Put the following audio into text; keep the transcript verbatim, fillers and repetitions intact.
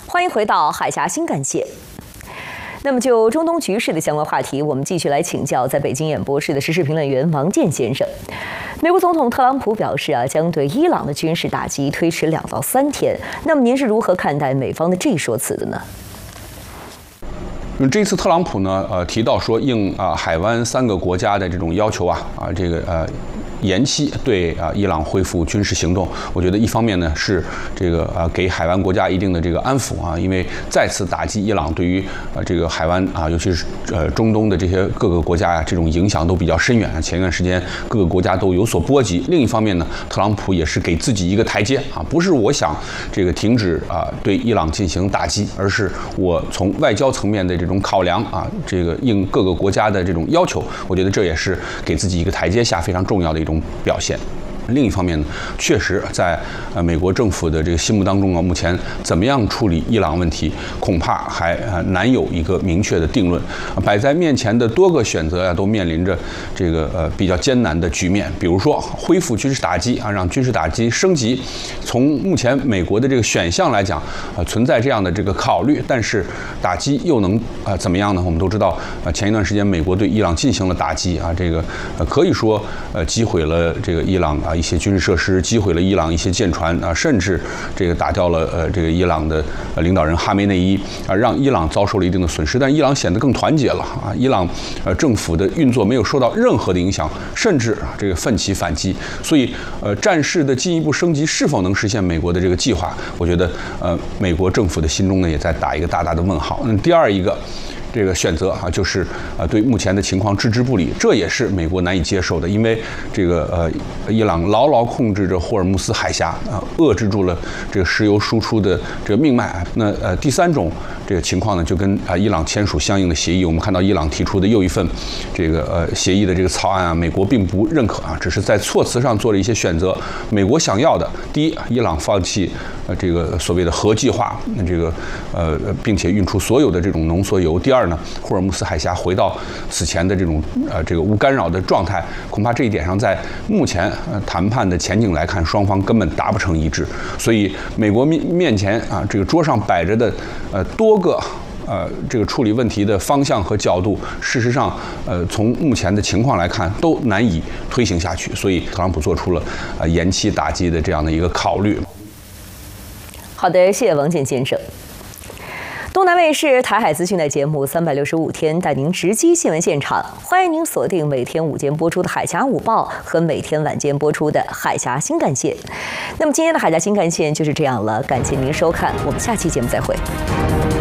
欢迎回到海峡新干线。那么，就中东局势的相关话题，我们继续来请教在北京演播室的时事评论员王健先生。美国总统特朗普表示啊，将对伊朗的军事打击推迟两到三天。那么，您是如何看待美方的这一说辞的呢？ 这次特朗普呢，呃，提到说应啊、呃、海湾三个国家的这种要求啊，啊这个呃。延期对啊伊朗恢复军事行动，我觉得一方面呢是这个啊给海湾国家一定的这个安抚啊，因为再次打击伊朗对于呃这个海湾啊，尤其是呃中东的这些各个国家呀、啊，这种影响都比较深远。前一段时间各个国家都有所波及。另一方面呢，特朗普也是给自己一个台阶啊，不是我想这个停止啊对伊朗进行打击，而是我从外交层面的这种考量啊，这个应各个国家的这种要求，我觉得这也是给自己一个台阶下非常重要的一种。种表现。另一方面呢，确实在呃美国政府的这个心目当中啊，目前怎么样处理伊朗问题，恐怕还呃难有一个明确的定论。摆在面前的多个选择呀、啊，都面临着这个呃比较艰难的局面。比如说恢复军事打击啊，让军事打击升级。从目前美国的这个选项来讲，呃存在这样的这个考虑，但是打击又能呃怎么样呢？我们都知道，呃前一段时间美国对伊朗进行了打击啊，这个呃可以说呃击毁了这个伊朗啊。一些军事设施，击毁了伊朗一些舰船啊，甚至这个打掉了呃这个伊朗的呃领导人哈梅内伊啊，让伊朗遭受了一定的损失。但伊朗显得更团结了啊，伊朗呃政府的运作没有受到任何的影响，甚至这个奋起反击。所以呃战事的进一步升级是否能实现美国的这个计划，我觉得呃美国政府的心中呢也在打一个大大的问号。嗯，第二一个。这个选择啊，就是呃对目前的情况置之不理，这也是美国难以接受的，因为这个呃伊朗牢牢控制着霍尔木斯海峡啊，遏制住了这个石油输出的这个命脉。那呃第三种这个情况呢，就跟啊伊朗签署相应的协议，我们看到伊朗提出的又一份这个呃协议的这个草案啊，美国并不认可啊，只是在措辞上做了一些选择。美国想要的，第一，伊朗放弃呃这个所谓的核计划，这个呃并且运出所有的这种浓缩油。第二呢，霍尔木斯海峡回到此前的这种呃这个无干扰的状态，恐怕这一点上在目前呃谈判的前景来看，双方根本达不成一致。所以美国面面前啊，这个桌上摆着的呃多个呃这个处理问题的方向和角度，事实上呃从目前的情况来看都难以推行下去。所以特朗普做出了呃延期打击的这样的一个考虑。 好的，谢谢王健先生。东南卫视台海资讯的节目三百六十五天带您直击新闻现场，欢迎您锁定每天午间播出的海峡午报和每天晚间播出的海峡新干线。那么今天的海峡新干线就是这样了，感谢您收看，我们下期节目再会。